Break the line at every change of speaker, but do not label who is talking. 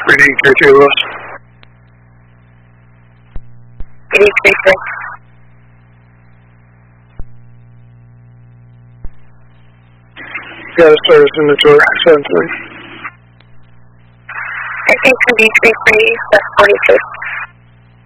Reading 32 Lewis.
8336.
Got a service in the tour, 73.
I think 333, that's 46.